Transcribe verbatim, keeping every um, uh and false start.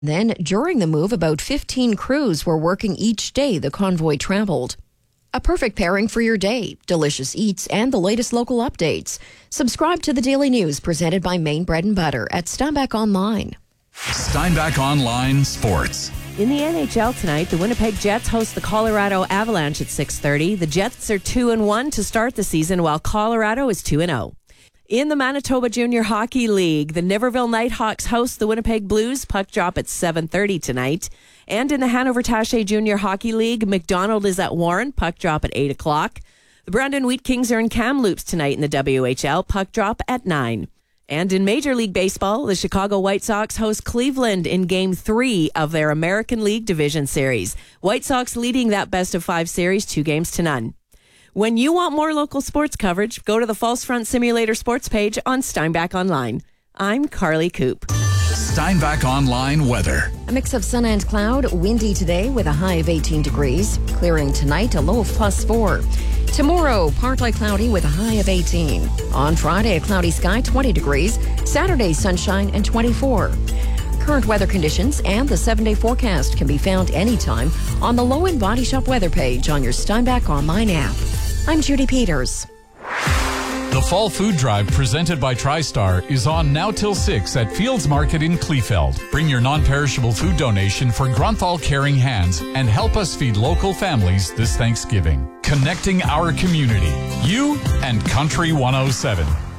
Then, during the move, about fifteen crews were working each day the convoy traveled. A perfect pairing for your day, delicious eats, and the latest local updates. Subscribe to the Daily News presented by Maine Bread and Butter at Steinbach Online. Steinbach Online Sports. In the N H L tonight, the Winnipeg Jets host the Colorado Avalanche at six thirty. The Jets are two and one to start the season, while Colorado is two and oh. In the Manitoba Junior Hockey League, the Niverville Nighthawks host the Winnipeg Blues. Puck drop at seven thirty tonight. And in the Hanover Taché Junior Hockey League, McDonald is at Warren. Puck drop at eight o'clock. The Brandon Wheat Kings are in Kamloops tonight in the W H L. Puck drop at nine. And in Major League Baseball, the Chicago White Sox host Cleveland in Game three of their American League Division Series. White Sox leading that best of five series, two games to none. When you want more local sports coverage, go to the False Front Simulator sports page on Steinbach Online. I'm Carly Coop. Steinbach Online weather. A mix of sun and cloud, windy today with a high of eighteen degrees. Clearing tonight, a low of plus four. Tomorrow, partly cloudy with a high of eighteen. On Friday, a cloudy sky, twenty degrees. Saturday, sunshine and twenty-four. Current weather conditions and the seven-day forecast can be found anytime on the Low End Body Shop weather page on your Steinbach Online app. I'm Judy Peters. The Fall Food Drive presented by TriStar is on now till six at Fields Market in Kleefeld. Bring your non-perishable food donation for Grunthal Caring Hands and help us feed local families this Thanksgiving. Connecting our community. You and Country one oh seven.